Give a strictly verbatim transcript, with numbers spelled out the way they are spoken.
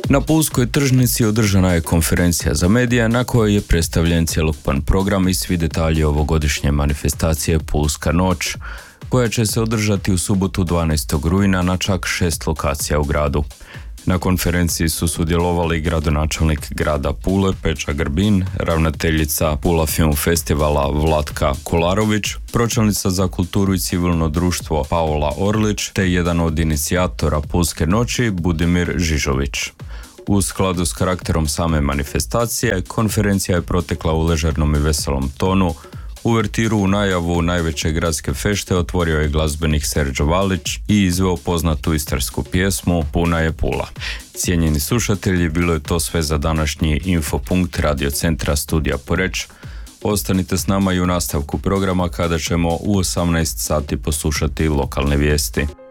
Na Pulskoj tržnici održana je konferencija za medije na kojoj je predstavljen cjelokupan program i svi detalji ovogodišnje manifestacije Pulska noć, koja će se održati u subotu dvanaestog rujna na čak šest lokacija u gradu. Na konferenciji su sudjelovali gradonačelnik grada Pule Peča Grbin, ravnateljica Pula Film Festivala Vlatka Kolarović, pročelnica za kulturu i civilno društvo Paola Orlić te jedan od inicijatora Pulske noći Budimir Žižović. U skladu s karakterom same manifestacije, konferencija je protekla u ležernom i veselom tonu. Uvertiru u najavu najveće gradske fešte otvorio je glazbenik Serđo Valić i izveo poznatu istarsku pjesmu Puna je Pula. Cijenjeni slušatelji, bilo je to sve za današnji Infopunkt Radio Centra Studija Poreč. Ostanite s nama i u nastavku programa kada ćemo u osamnaest sati poslušati lokalne vijesti.